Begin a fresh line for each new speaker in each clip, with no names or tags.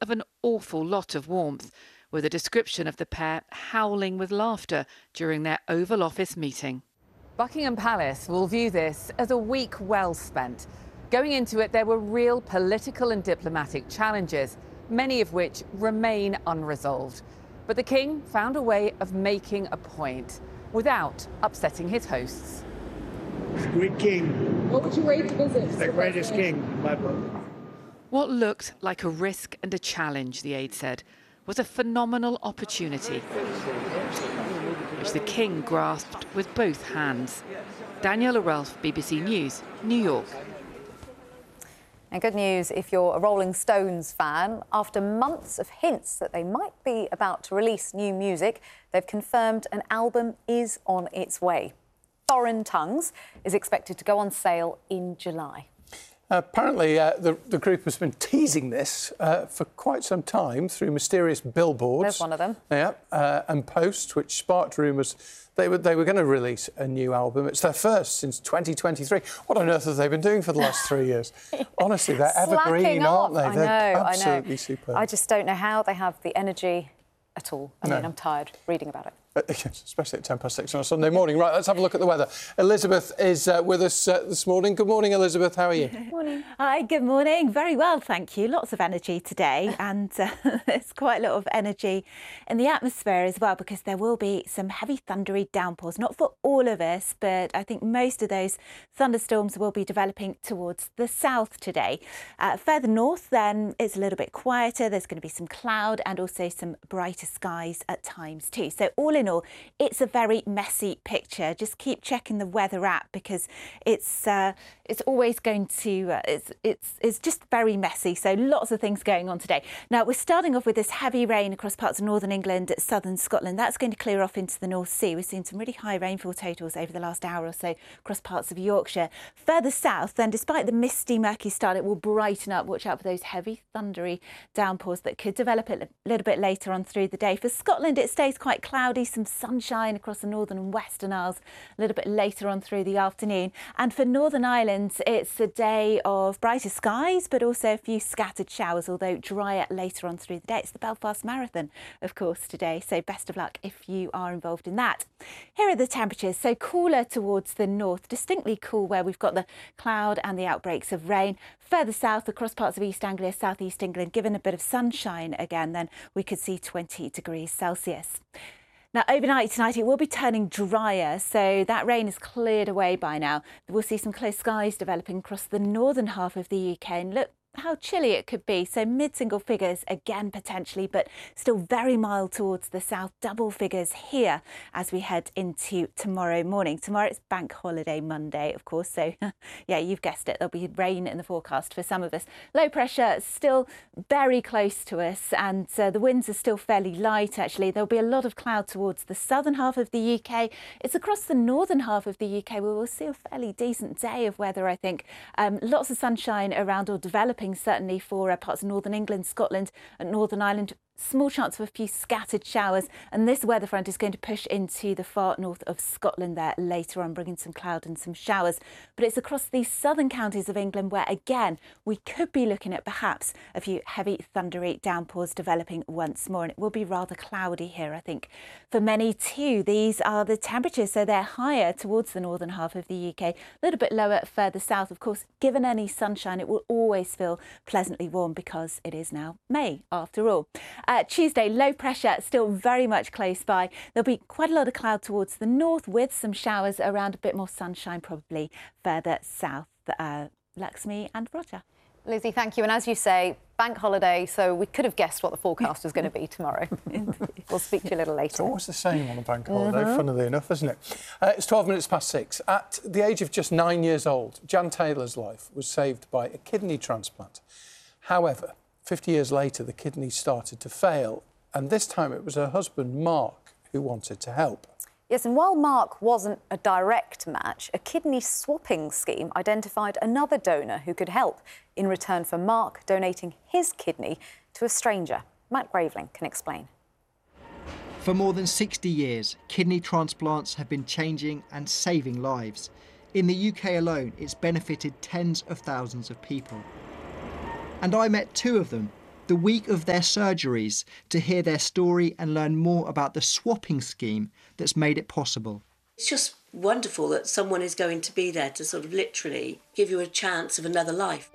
of an awful lot of warmth, with a description of the pair howling with laughter during their Oval Office meeting. Buckingham Palace will view this as a week well spent. Going into it, there were real political and diplomatic challenges, many of which remain unresolved. But the King found a way of making a point without upsetting his hosts.
It's a great king.
What would you rate the visit?
The greatest king in my book.
What looked like a risk and a challenge, the aide said, was a phenomenal opportunity, which the King grasped with both hands. Daniela Ralph, BBC News, New York.
And good news if you're a Rolling Stones fan. After months of hints that they might be about to release new music, they've confirmed an album is on its way. Foreign Tongues is expected to go on sale in July.
Apparently, the group has been teasing this for quite some time through mysterious billboards.
There's one of them.
Yeah, and posts, which sparked rumours they were going to release a new album. It's their first since 2023. What on earth have they been doing for the last 3 years? Honestly, they're evergreen, aren't they? They're absolutely superb.
I just don't know how they have the energy at all. I mean, I'm tired reading about it.
Especially at 6:10 on a Sunday morning. Right, let's have a look at the weather. Elizabeth is with us this morning. Good morning, Elizabeth. How are you?
Morning. Hi, good morning. Very well, thank you. Lots of energy today, and there's quite a lot of energy in the atmosphere as well, because there will be some heavy thundery downpours. Not for all of us, but I think most of those thunderstorms will be developing towards the south today. Further north, then, it's a little bit quieter. There's going to be some cloud and also some brighter skies at times too. So all in all, it's a very messy picture. Just keep checking the weather app, because it's always going to it's just very messy. So lots of things going on today. Now we're starting off with this heavy rain across parts of northern England, southern Scotland. That's going to clear off into the North Sea. We've seen some really high rainfall totals over the last hour or so across parts of Yorkshire. Further south, then, despite the misty, murky start, it will brighten up. Watch out for those heavy thundery downpours that could develop a little bit later on through the day. For Scotland, it stays quite cloudy. Some sunshine across the northern and western Isles a little bit later on through the afternoon. And for Northern Ireland, it's a day of brighter skies, but also a few scattered showers, although drier later on through the day. It's the Belfast Marathon, of course, today, so best of luck if you are involved in that. Here are the temperatures. So cooler towards the north, distinctly cool where we've got the cloud and the outbreaks of rain. Further south, across parts of East Anglia, South East England, given a bit of sunshine again, then we could see 20 degrees Celsius. Now, overnight tonight, it will be turning drier, so that rain is cleared away by now. We'll see some clear skies developing across the northern half of the UK, and look how chilly it could be. So mid-single figures again potentially, but still very mild towards the south. Double figures here as we head into tomorrow morning. Tomorrow it's Bank Holiday Monday, of course. So yeah, you've guessed it. There'll be rain in the forecast for some of us. Low pressure still very close to us, and the winds are still fairly light. Actually, there'll be a lot of cloud towards the southern half of the UK. It's across the northern half of the UK where we'll see a fairly decent day of weather, I think. Lots of sunshine around, or developing certainly for parts of northern England, Scotland and Northern Ireland. Small chance of a few scattered showers, and this weather front is going to push into the far north of Scotland there later on, bringing some cloud and some showers. But it's across the southern counties of England where, again, we could be looking at perhaps a few heavy thundery downpours developing once more, and it will be rather cloudy here, I think, for many too. These are the temperatures, so they're higher towards the northern half of the UK, a little bit lower further south. Of course, given any sunshine, it will always feel pleasantly warm because it is now May after all. Tuesday, low pressure still very much close by. There'll be quite a lot of cloud towards the north with some showers around, a bit more sunshine probably further south. Lakshmi and Roger.
Lizzie, thank you. And as you say, bank holiday, so we could have guessed what the forecast was going to be tomorrow. We'll speak to you a little later.
It's always the same on a bank holiday, funnily enough, isn't it? It's 12 minutes past 6. At the age of just 9 years old, Jan Taylor's life was saved by a kidney transplant. However, 50 years later, the kidney started to fail, and this time it was her husband, Mark, who wanted to help.
Yes, and while Mark wasn't a direct match, a kidney swapping scheme identified another donor who could help in return for Mark donating his kidney to a stranger. Matt Graveling can explain.
For more than 60 years, kidney transplants have been changing and saving lives. In the UK alone, it's benefited tens of thousands of people. And I met two of them, the week of their surgeries, to hear their story and learn more about the swapping scheme that's made it possible.
It's just wonderful that someone is going to be there to sort of literally give you a chance of another life.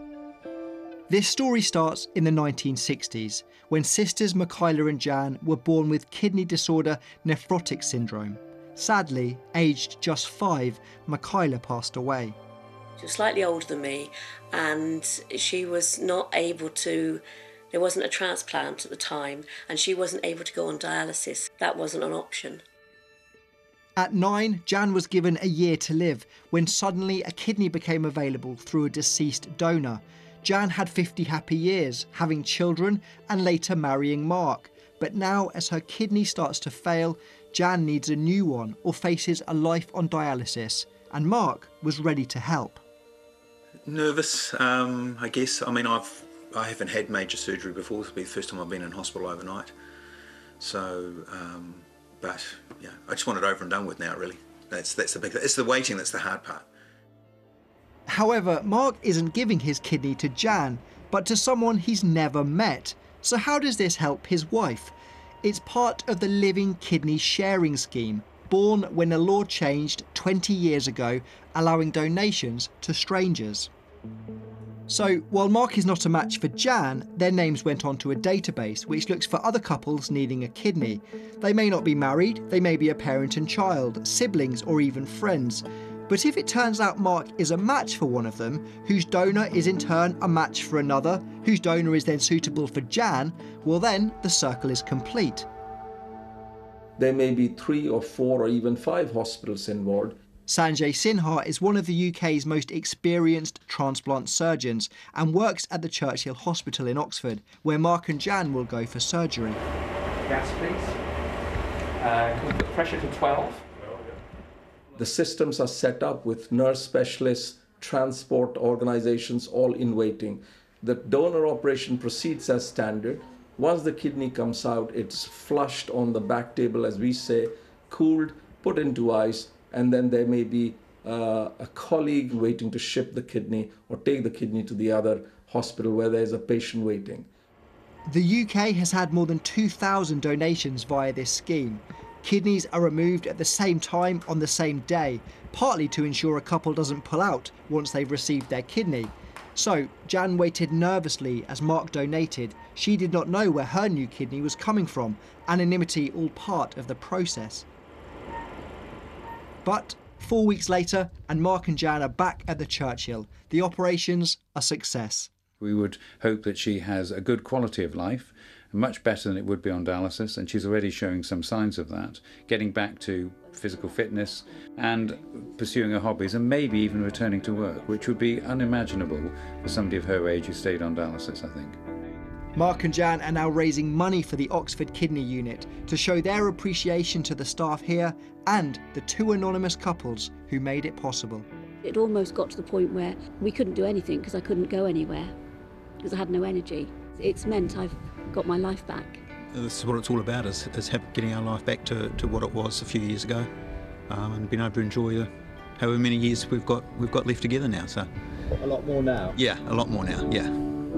This story starts in the 1960s, when sisters Michaela and Jan were born with kidney disorder nephrotic syndrome. Sadly, aged just 5, Michaela passed away.
She was slightly older than me, and she was not able to, there wasn't a transplant at the time, and she wasn't able to go on dialysis. That wasn't an option.
At 9, Jan was given a year to live, when suddenly a kidney became available through a deceased donor. Jan had 50 happy years, having children and later marrying Mark. But now, as her kidney starts to fail, Jan needs a new one or faces a life on dialysis, and Mark was ready to help.
Nervous, I guess. I mean, I haven't had major surgery before. This will be the first time I've been in hospital overnight. So, but yeah, I just want it over and done with now, really. That's the big thing. It's the waiting that's the hard part.
However, Mark isn't giving his kidney to Jan, but to someone he's never met. So how does this help his wife? It's part of the Living Kidney Sharing Scheme, born when a law changed 20 years ago, allowing donations to strangers. So, while Mark is not a match for Jan, their names went onto a database which looks for other couples needing a kidney. They may not be married, they may be a parent and child, siblings or even friends. But if it turns out Mark is a match for one of them, whose donor is in turn a match for another, whose donor is then suitable for Jan, well then the circle is complete.
There may be 3 or 4 or even 5 hospitals involved.
Sanjay Sinha is one of the UK's most experienced transplant surgeons and works at the Churchill Hospital in Oxford, where Mark and Jan will go for surgery.
Gas, please. Can we put pressure to 12?
The systems are set up with nurse specialists, transport organizations, all in waiting. The donor operation proceeds as standard. Once the kidney comes out, it's flushed on the back table, as we say, cooled, put into ice, and then there may be a colleague waiting to ship the kidney or take the kidney to the other hospital where there's a patient waiting.
The UK has had more than 2,000 donations via this scheme. Kidneys are removed at the same time on the same day, partly to ensure a couple doesn't pull out once they've received their kidney. So, Jan waited nervously as Mark donated. She did not know where her new kidney was coming from, anonymity all part of the process. But 4 weeks later, and Mark and Jan are back at the Churchill. The operation's a success.
We would hope that she has a good quality of life, much better than it would be on dialysis, and she's already showing some signs of that, getting back to physical fitness and pursuing her hobbies and maybe even returning to work, which would be unimaginable for somebody of her age who stayed on dialysis, I think.
Mark and Jan are now raising money for the Oxford Kidney Unit to show their appreciation to the staff here and the 2 anonymous couples who made it possible.
It almost got to the point where we couldn't do anything because I couldn't go anywhere because I had no energy. It's meant I've got my life back.
This is what it's all about, is getting our life back to what it was a few years ago, and being able to enjoy however many years we've got left together now. So
A lot more now?
Yeah, a lot more now, yeah.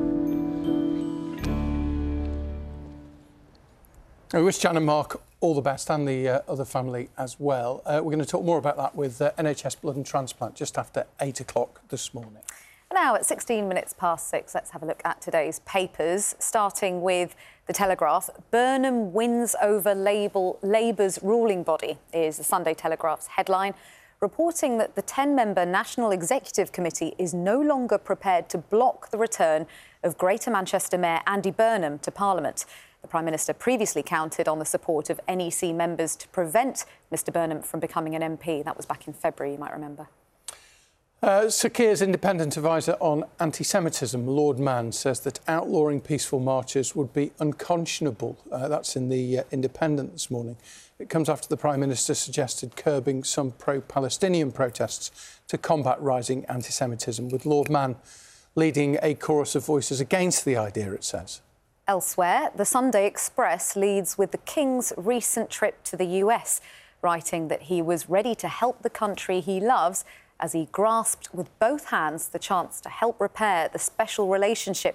I wish Jan and Mark all the best, and the other family as well. We're going to talk more about that with NHS Blood and Transplant just after 8 o'clock this morning.
Now, at 16 minutes past 6, let's have a look at today's papers, starting with The Telegraph. Burnham wins over Labour's ruling body is the Sunday Telegraph's headline, reporting that the 10-member National Executive Committee is no longer prepared to block the return of Greater Manchester Mayor Andy Burnham to Parliament. The Prime Minister previously counted on the support of NEC members to prevent Mr Burnham from becoming an MP. That was back in February, you might remember.
Sir Keir's independent advisor on anti-Semitism, Lord Mann, says that outlawing peaceful marches would be unconscionable. That's in the Independent this morning. It comes after the Prime Minister suggested curbing some pro-Palestinian protests to combat rising anti-Semitism, with Lord Mann leading a chorus of voices against the idea, it says.
Elsewhere, the Sunday Express leads with the King's recent trip to the US, writing that he was ready to help the country he loves as he grasped with both hands the chance to help repair the special relationship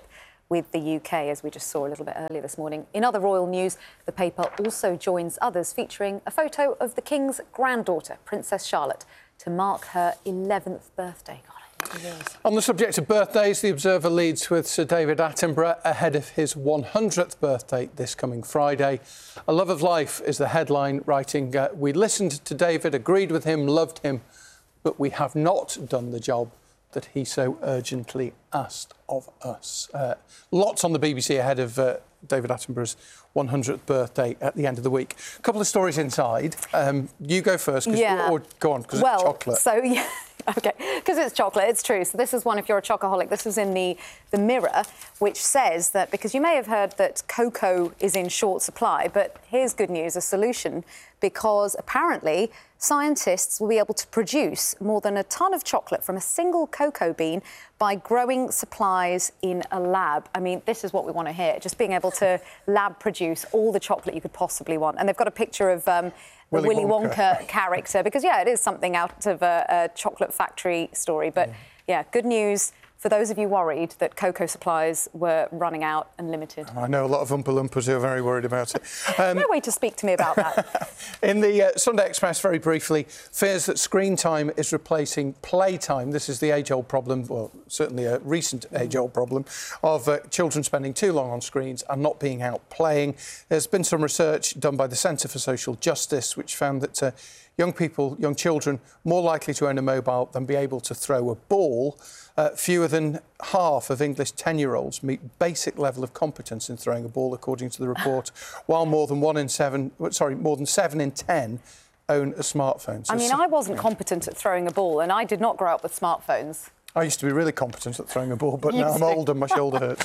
with the UK, as we just saw a little bit earlier this morning. In other royal news, the paper also joins others featuring a photo of the King's granddaughter, Princess Charlotte, to mark her 11th birthday.
On the subject of birthdays, the Observer leads with Sir David Attenborough ahead of his 100th birthday this coming Friday. A Love of Life is the headline, writing, we listened to David, agreed with him, loved him, but we have not done the job that he so urgently asked of us. Lots on the BBC ahead of David Attenborough's 100th birthday at the end of the week. A couple of stories inside. You go first, or go on, because it's chocolate.
So, yeah. OK, because it's chocolate, it's true. So this is one, if you're a chocoholic, this is in the Mirror, which says that, because you may have heard that cocoa is in short supply, but here's good news, a solution, because apparently scientists will be able to produce more than a tonne of chocolate from a single cocoa bean by growing supplies in a lab. I mean, this is what we want to hear, just being able to lab produce all the chocolate you could possibly want. And they've got a picture of the Willy Wonka character, because, yeah, it is something out of a chocolate factory story. But, yeah, good news for those of you worried that cocoa supplies were running out and limited.
I know a lot of Oompa Loompas who are very worried about it.
No way to speak to me about that.
In the Sunday Express, very briefly, fears that screen time is replacing playtime. This is the age-old problem, well, certainly a recent age-old problem, of children spending too long on screens and not being out playing. There's been some research done by the Centre for Social Justice, which found that young children, more likely to own a mobile than be able to throw a ball. Fewer than half of English 10-year-olds meet basic level of competence in throwing a ball, according to the report, while more than 7 in 10 own a smartphone. So
I mean, I wasn't competent at throwing a ball, and I did not grow up with smartphones.
I used to be really competent at throwing a ball, but now I'm old and my shoulder hurts.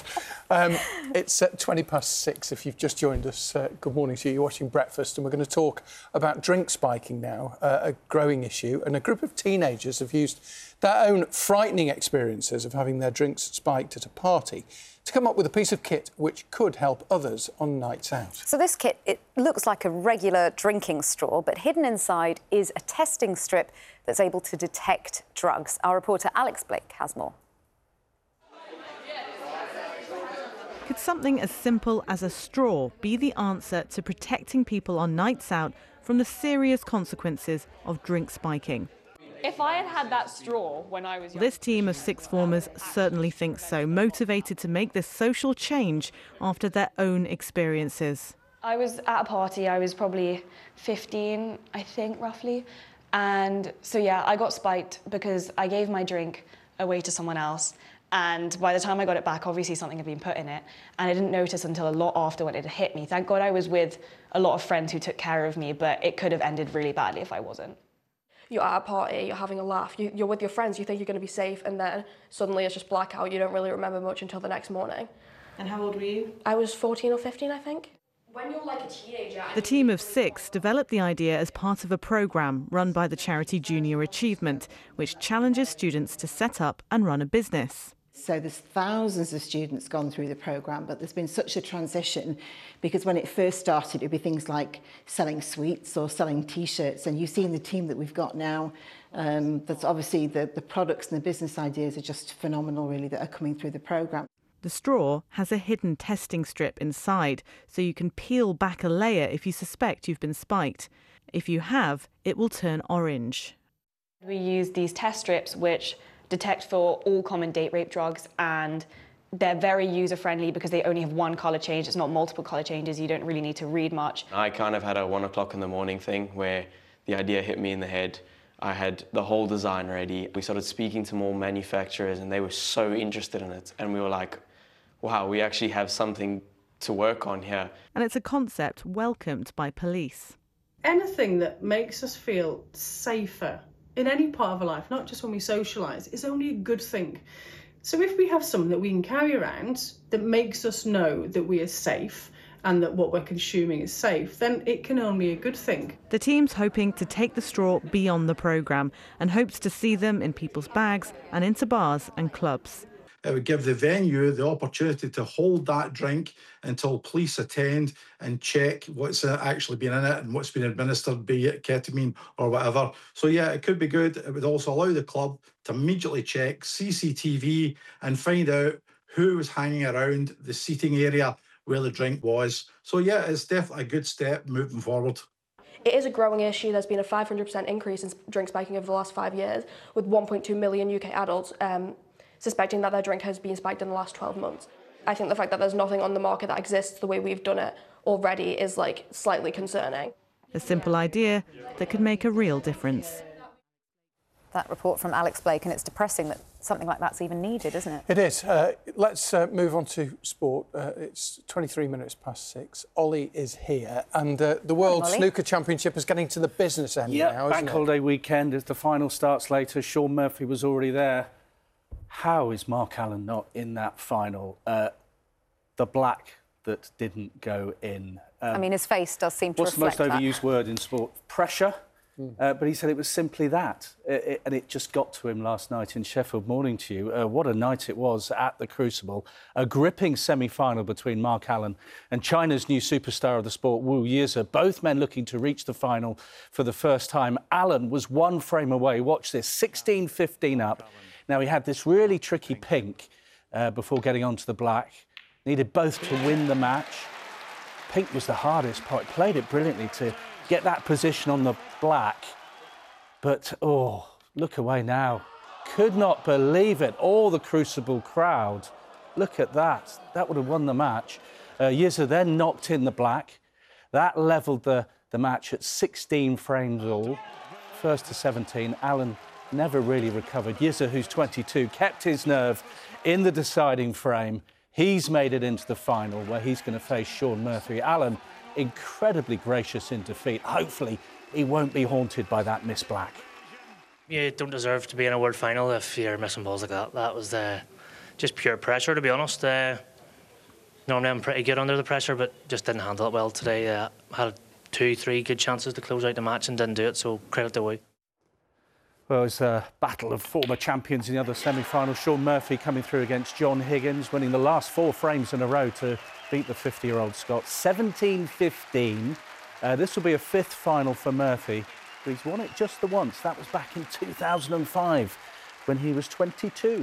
It's 6:20. If you've just joined us, good morning to you. You're watching Breakfast, and we're going to talk about drink spiking now, a growing issue. And a group of teenagers have used their own frightening experiences of having their drinks spiked at a party to come up with a piece of kit which could help others on nights out.
So this kit, it looks like a regular drinking straw, but hidden inside is a testing strip that's able to detect drugs. Our reporter Alex Blake has more.
Could something as simple as a straw be the answer to protecting people on nights out from the serious consequences of drink spiking?
If I had had that straw when I was young...
This team of sixth formers certainly thinks so, motivated to make this social change after their own experiences.
I was at a party, I was probably 15, I think, roughly. And so, yeah, I got spiked because I gave my drink away to someone else. And by the time I got it back, obviously something had been put in it. And I didn't notice until a lot after when it had hit me. Thank God I was with a lot of friends who took care of me, but it could have ended really badly if I wasn't.
You're at a party, you're having a laugh, you're with your friends, you think you're going to be safe, and then suddenly it's just blackout. You don't really remember much until the next morning.
And how old were you?
I was 14 or 15, I think. When you're like a teenager...
The team of 6 developed the idea as part of a programme run by the charity Junior Achievement, which challenges students to set up and run a business.
So there's thousands of students gone through the programme, but there's been such a transition because when it first started, it would be things like selling sweets or selling T-shirts. And you see in the team that we've got now, that's obviously the products and the business ideas are just phenomenal, really, that are coming through the programme.
The straw has a hidden testing strip inside, so you can peel back a layer if you suspect you've been spiked. If you have, it will turn orange.
We use these test strips which detect for all common date rape drugs, and they're very user-friendly because they only have one colour change. It's not multiple colour changes. You don't really need to read much.
I kind of had a 1 o'clock in the morning thing where the idea hit me in the head. I had the whole design ready. We started speaking to more manufacturers and they were so interested in it. And we were like, wow, we actually have something to work on here.
And it's a concept welcomed by police.
Anything that makes us feel safer in any part of our life, not just when we socialise, is only a good thing. So if we have something that we can carry around that makes us know that we are safe and that what we're consuming is safe, then it can only be a good thing.
The team's hoping to take the straw beyond the programme and hopes to see them in people's bags and into bars and clubs.
It would give the venue the opportunity to hold that drink until police attend and check what's actually been in it and what's been administered, be it ketamine or whatever. So, yeah, it could be good. It would also allow the club to immediately check CCTV and find out who was hanging around the seating area where the drink was. So yeah, it's definitely a good step moving forward.
It is a growing issue. There's been a 500% increase in drink spiking over the last 5 years, with 1.2 million UK adults suspecting that their drink has been spiked in the last 12 months. I think the fact that there's nothing on the market that exists the way we've done it already is like slightly concerning.
A simple idea that could make a real difference.
That report from Alex Blake, and it's depressing that something like that's even needed, isn't it?
It is. Let's move on to sport. It's 23 minutes past 6. Ollie is here, and the World Snooker Championship is getting to the business end now, isn't
Bank Holiday weekend as the final starts later. Shaun Murphy was already there. How is Mark Allen not in that final? The black that didn't go in.
I mean, his face does seem to reflect that.
What's the most overused word in sport? Pressure. But he said it was simply that. And it just got to him last night in Sheffield. Morning to you. What a night it was at the Crucible. A gripping semi-final between Mark Allen and China's new superstar of the sport, Wu Yize. Both men looking to reach the final for the first time. Allen was 1 frame away. Watch this, 16-15 up. Now, he had this really tricky pink before getting onto the black. Needed both to win the match. Pink was the hardest part. Played it brilliantly to get that position on the black. But, oh, look away now. Could not believe it. All the Crucible crowd. Look at that. That would have won the match. Yize then knocked in the black. That levelled the match at 16 frames all. First to 17. Allen never really recovered. Yize, who's 22, kept his nerve in the deciding frame. He's made it into the final where he's going to face Shaun Murphy. Allen, incredibly gracious in defeat. Hopefully, he won't be haunted by that miss black.
You don't deserve to be in a world final if you're missing balls like that. That was just pure pressure, to be honest. Normally I'm pretty good under the pressure, but just didn't handle it well today. Had 2-3 good chances to close out the match and didn't do it, so credit to Wu.
Well, it's a battle of former champions in the other semi-final. Shaun Murphy coming through against John Higgins, winning the last 4 frames in a row to beat the 50-year-old Scot. 17-15. This will be a 5th final for Murphy, but he's won it just the once. That was back in 2005 when he was 22.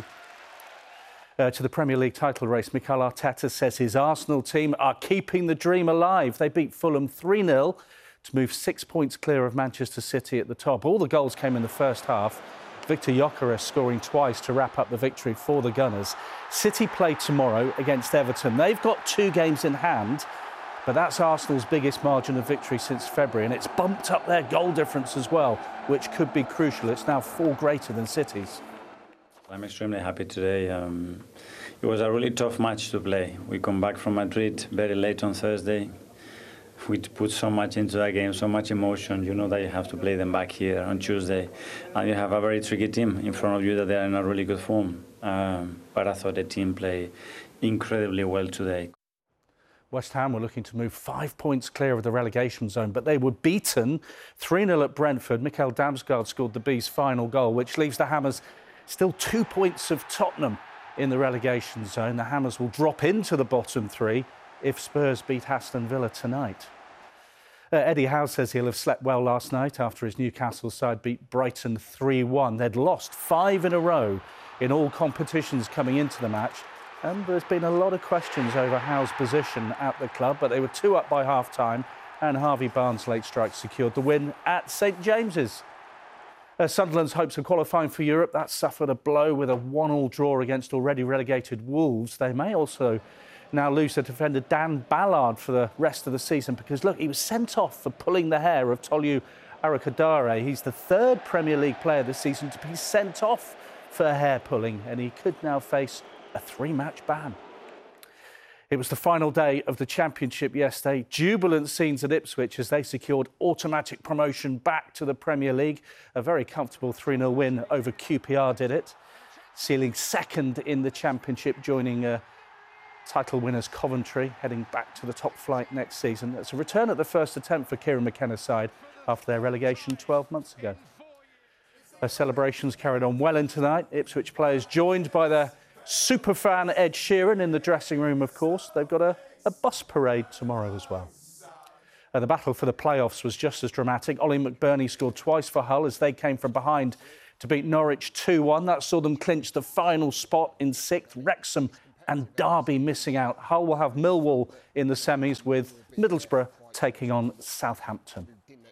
To the Premier League title race, Mikel Arteta says his Arsenal team are keeping the dream alive. They beat Fulham 3-0 to move 6 points clear of Manchester City at the top. All the goals came in the first half. Victor Gyökeres scoring twice to wrap up the victory for the Gunners. City play tomorrow against Everton. They've got 2 games in hand, but that's Arsenal's biggest margin of victory since February, and it's bumped up their goal difference as well, which could be crucial. It's now 4 greater than City's.
I'm extremely happy today. It was a really tough match to play. We come back from Madrid very late on Thursday. We put so much into that game, so much emotion. You know that you have to play them back here on Tuesday. And you have a very tricky team in front of you that they are in a really good form. But I thought the team played incredibly well today.
West Ham were looking to move 5 points clear of the relegation zone, but they were beaten 3-0 at Brentford. Mikael Damsgaard scored the Bees' final goal, which leaves the Hammers still 2 points of Tottenham in the relegation zone. The Hammers will drop into the bottom 3 if Spurs beat Aston Villa tonight. Eddie Howe says he'll have slept well last night after his Newcastle side beat Brighton 3-1. They'd lost 5 in a row in all competitions coming into the match, and there's been a lot of questions over Howe's position at the club, but they were 2 up by half-time, and Harvey Barnes' late strike secured the win at St James's. Sunderland's hopes of qualifying for Europe, that suffered a blow with a 1-1 draw against already relegated Wolves. They may also now lose their defender Dan Ballard for the rest of the season because, look, he was sent off for pulling the hair of Tolu Arakadare. He's the 3rd Premier League player this season to be sent off for hair pulling, and he could now face a 3-match ban. It was the final day of the Championship yesterday. Jubilant scenes at Ipswich as they secured automatic promotion back to the Premier League. A very comfortable 3-0 win over QPR did it, sealing 2nd in the Championship, joining title winners Coventry, heading back to the top flight next season. It's a return at the first attempt for Kieran McKenna's side after their relegation 12 months ago. Their celebrations carried on well into tonight. Ipswich players joined by their superfan Ed Sheeran in the dressing room, of course. They've got a bus parade tomorrow as well. The battle for the playoffs was just as dramatic. Ollie McBurney scored twice for Hull as they came from behind to beat Norwich 2-1. That saw them clinch the final spot in 6th. Wrexham and Derby missing out. Hull will have Millwall in the semis, with Middlesbrough taking on Southampton.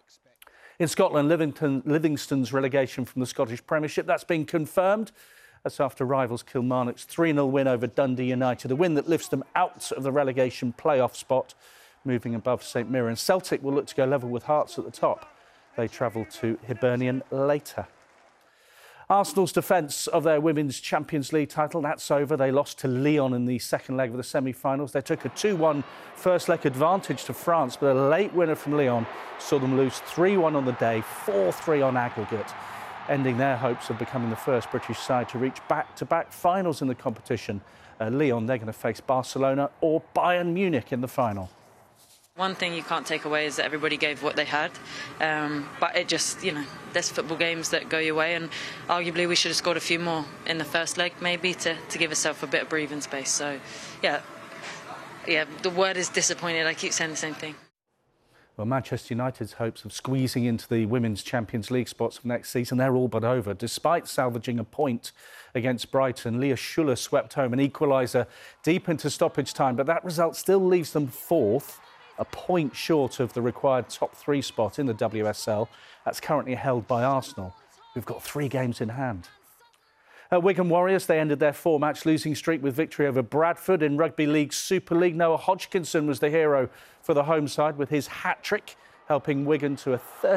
In Scotland, Livingston's relegation from the Scottish Premiership, that's been confirmed. That's after rivals Kilmarnock's 3-0 win over Dundee United, a win that lifts them out of the relegation playoff spot, moving above St Mirren. Celtic will look to go level with Hearts at the top. They travel to Hibernian later. Arsenal's defence of their Women's Champions League title, that's over. They lost to Lyon in the second leg of the semi-finals. They took a 2-1 first leg advantage to France, but a late winner from Lyon saw them lose 3-1 on the day, 4-3 on aggregate, ending their hopes of becoming the first British side to reach back-to-back finals in the competition. Lyon, they're going to face Barcelona or Bayern Munich in the final.
One thing you can't take away is that everybody gave what they had, but it just, there's football games that go your way, and arguably we should have scored a few more in the first leg, maybe, to give ourselves a bit of breathing space. So, yeah, the word is disappointed. I keep saying the same thing.
Well, Manchester United's hopes of squeezing into the Women's Champions League spots for next season, they're all but over. Despite salvaging a point against Brighton, Leah Schuller swept home an equaliser deep into stoppage time, but that result still leaves them fourth, a point short of the required top 3 spot in the WSL. That's currently held by Arsenal, who've got 3 games in hand. Wigan Warriors, they ended their 4-match losing streak with victory over Bradford in Rugby League Super League. Noah Hodgkinson was the hero for the home side with his hat-trick, helping Wigan to a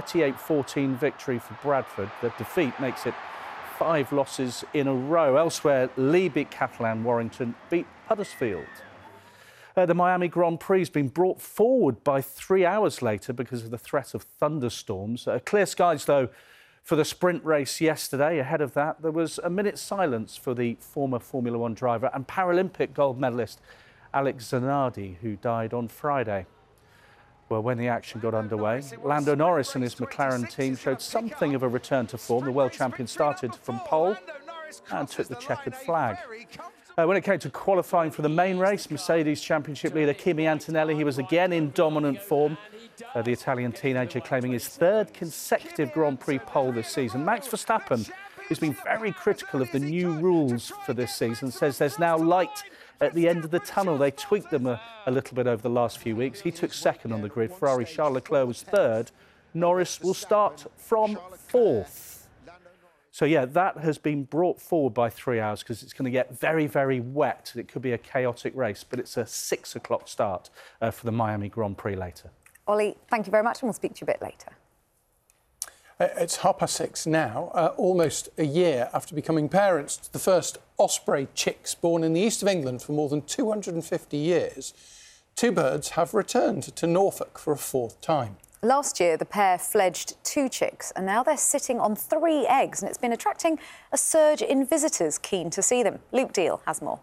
38-14 victory for Bradford. The defeat makes it 5 losses in a row. Elsewhere, Lee beat Catalan, Warrington beat Huddersfield. The Miami Grand Prix has been brought forward by 3 hours later because of the threat of thunderstorms. Clear skies, though, for the sprint race yesterday. Ahead of that, there was a minute's silence for the former Formula One driver and Paralympic gold medalist Alex Zanardi, who died on Friday. Well, when the action got underway, Lando Norris and his McLaren team showed something of a return to form. The world champion started from pole and took the checkered flag. When it came to qualifying for the main race, Mercedes Championship leader Kimi Antonelli, he was again in dominant form. The Italian teenager claiming his 3rd consecutive Grand Prix pole this season. Max Verstappen, who's been very critical of the new rules for this season, says there's now light at the end of the tunnel. They tweaked them a little bit over the last few weeks. He took 2nd on the grid. Ferrari Charles Leclerc was 3rd. Norris will start from 4th. So, yeah, that has been brought forward by 3 hours because it's going to get very, very wet. It could be a chaotic race, but it's a 6 o'clock start for the Miami Grand Prix later.
Ollie, thank you very much, and we'll speak to you a bit later.
It's 6:30 now, almost a year after becoming parents to the first Osprey chicks born in the east of England for more than 250 years. 2 birds have returned to Norfolk for a 4th time.
Last year, the pair fledged 2 chicks, and now they're sitting on 3 eggs, and it's been attracting a surge in visitors keen to see them. Luke Deal has more.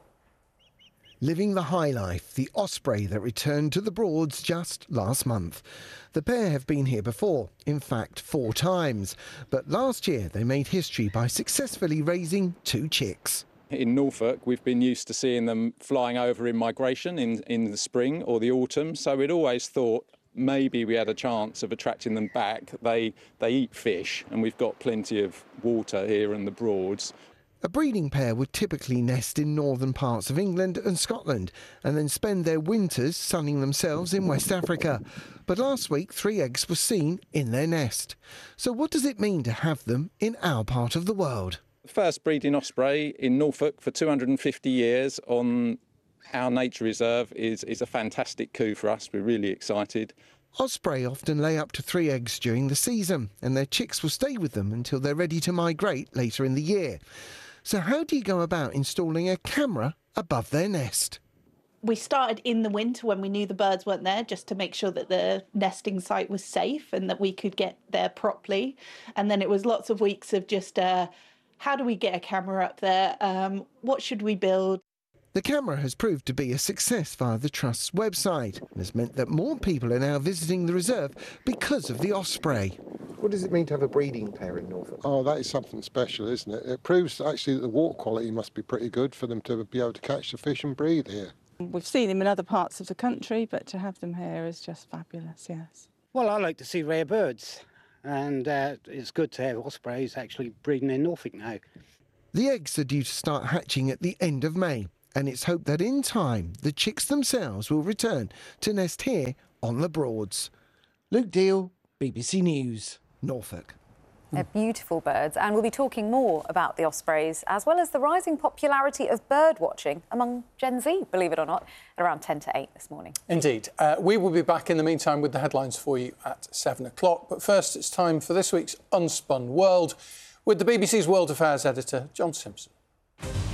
Living the high life, the Osprey that returned to the Broads just last month. The pair have been here before, in fact 4 times, but last year they made history by successfully raising 2 chicks.
In Norfolk, we've been used to seeing them flying over in migration in the spring or the autumn, so we'd always thought maybe we had a chance of attracting them back. They eat fish, and we've got plenty of water here in the Broads.
A breeding pair would typically nest in northern parts of England and Scotland and then spend their winters sunning themselves in West Africa. But last week, 3 eggs were seen in their nest. So what does it mean to have them in our part of the world?
The first breeding osprey in Norfolk for 250 years on our nature reserve is a fantastic coup for us. We're really excited.
Osprey often lay up to 3 eggs during the season, and their chicks will stay with them until they're ready to migrate later in the year. So how do you go about installing a camera above their nest?
We started in the winter when we knew the birds weren't there, just to make sure that the nesting site was safe and that we could get there properly. And then it was lots of weeks of just, how do we get a camera up there? What should we build?
The camera has proved to be a success via the Trust's website and has meant that more people are now visiting the reserve because of the Osprey.
What does it mean to have a breeding pair in Norfolk? Oh, that is something special, isn't it? It proves actually that the water quality must be pretty good for them to be able to catch the fish and breed here.
We've seen them in other parts of the country, but to have them here is just fabulous, yes.
Well, I like to see rare birds, and it's good to have ospreys actually breeding in Norfolk now.
The eggs are due to start hatching at the end of May. and it's hoped that in time the chicks themselves will return to nest here on the Broads. Luke Deal, BBC News, Norfolk.
They're beautiful birds, and we'll be talking more about the ospreys, as well as the rising popularity of bird watching among Gen Z, believe it or not, at around 10 to 8 this morning.
Indeed. We will be back in the meantime with the headlines for you at 7 o'clock. But first, it's time for this week's Unspun World with the BBC's World Affairs editor, John Simpson.